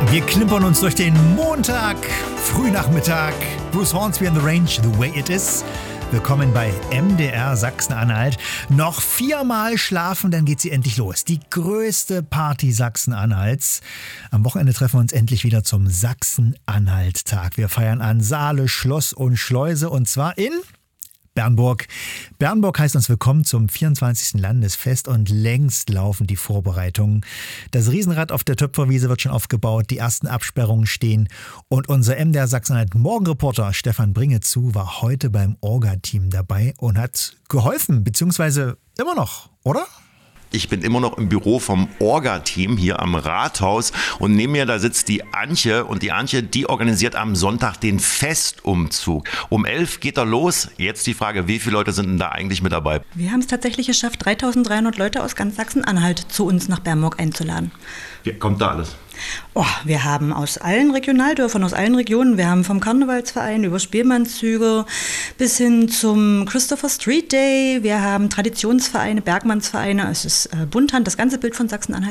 Wir klimpern uns durch den Montag, Frühnachmittag. Bruce Hornsby and the Range, The Way It Is. Willkommen bei MDR Sachsen-Anhalt. Noch 4-mal schlafen, dann geht sie endlich los. Die größte Party Sachsen-Anhalts. Am Wochenende treffen wir uns endlich wieder zum Sachsen-Anhalt-Tag. Wir feiern an Saale, Schloss und Schleuse und zwar in Bernburg. Bernburg heißt uns willkommen zum 24. Landesfest und längst laufen die Vorbereitungen. Das Riesenrad auf der Töpferwiese wird schon aufgebaut, die ersten Absperrungen stehen und unser MDR Sachsen-Anhalt Morgenreporter Stefan Bringezu war heute beim Orga-Team dabei und hat geholfen, beziehungsweise immer noch, oder? Ich bin immer noch im Büro vom Orga-Team hier am Rathaus und neben mir da sitzt die Antje und die Antje, die organisiert am Sonntag den Festumzug. Um 11 geht er los. Jetzt die Frage, wie viele Leute sind denn da eigentlich mit dabei? Wir haben es tatsächlich geschafft, 3.300 Leute aus ganz Sachsen-Anhalt zu uns nach Bernburg einzuladen. Wer kommt da alles? Oh, wir haben aus allen Regionaldörfern, aus allen Regionen, wir haben vom Karnevalsverein über Spielmannszüge bis hin zum Christopher Street Day, wir haben Traditionsvereine, Bergmannsvereine, es ist Bunthand, das ganze Bild von Sachsen-Anhalt.